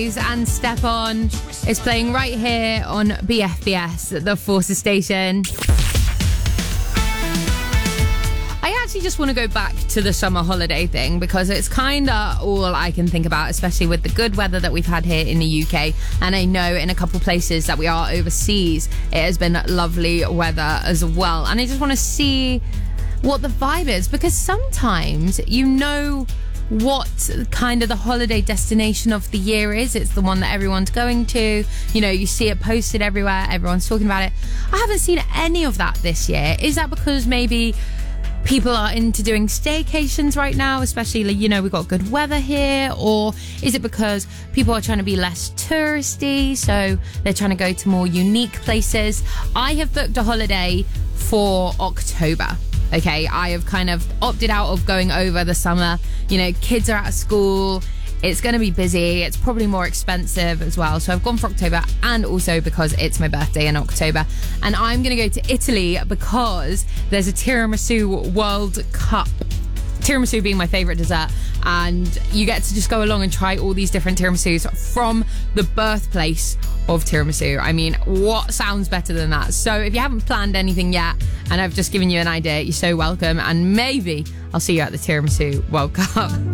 Eyes and Step On is playing right here on BFBS, the Forces station. I actually just want to go back to the summer holiday thing because it's kind of all I can think about, especially with the good weather that we've had here in the UK. And I know in a couple places that we are overseas, it has been lovely weather as well. And I just want to see what the vibe is, because sometimes you know what kind of the holiday destination of the year is. It's the one that everyone's going to. You know, you see it posted everywhere. Everyone's talking about it. I haven't seen any of that this year. Is that because maybe people are into doing staycations right now, especially, you know, we've got good weather here? Or is it because people are trying to be less touristy, so they're trying to go to more unique places? I have booked a holiday for October. Okay, I have kind of opted out of going over the summer. You know, kids are out of school. It's going to be busy. It's probably more expensive as well. So I've gone for October, and also because it's my birthday in October. And I'm going to go to Italy because there's a tiramisu World Cup. Tiramisu being my favourite dessert. And you get to just go along and try all these different tiramisus from the birthplace of tiramisu. I mean, what sounds better than that? So if you haven't planned anything yet, and I've just given you an idea, you're so welcome. And maybe I'll see you at the Tiramisu World Cup.